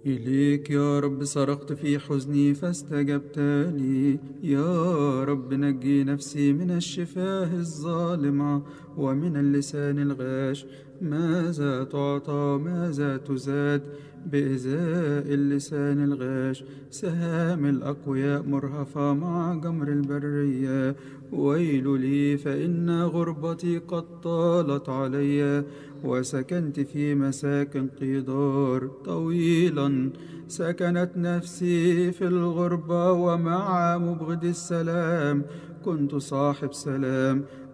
إليك يا رب صرخت في حزني فاستجبت لي. يا رب نجي نفسي من الشفاه الظالمة ومن اللسان الغاش. ماذا تعطى ماذا تزاد بإزاء اللسان الغاش؟ سهام الأقوياء مرهفة مع جمر البرية. ويل لي فإن غربتي قد طالت علي، وسكنت في مساكن قدار طويلا. سكنت نفسي في الغربة ومع مبغض السلام كنت صاحب سلام.